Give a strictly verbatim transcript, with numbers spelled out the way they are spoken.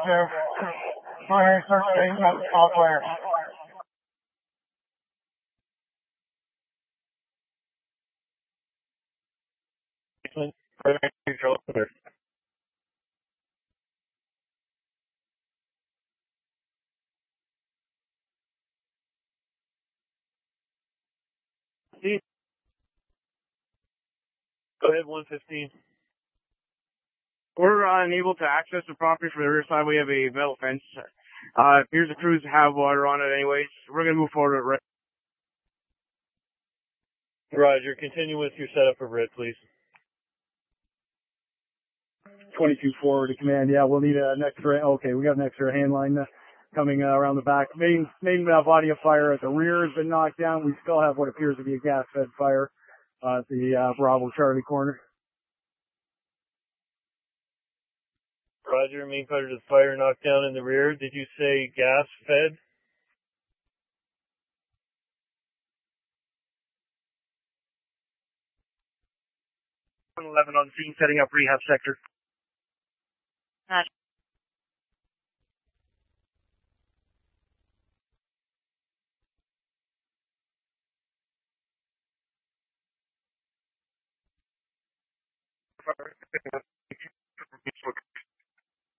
Sheriff. Primary search station at the top fire. Primary control clear. Go ahead, one fifteen. We're uh, unable to access the property from the rear side. We have a metal fence. Uh, appears the crews have water on it anyways. We're going to move forward with it. Roger. Continue with your setup for Red, please. twenty-two forward to command. Yeah, we'll need an extra. Okay, we got an extra hand line uh, coming uh, around the back. Main main uh, body of fire at the rear has been knocked down. We still have what appears to be a gas-fed fire uh, at the uh, Bravo Charlie corner. Roger. Main part of the fire knocked down in the rear. Did you say gas-fed? one eleven on scene, setting up rehab sector. Roger.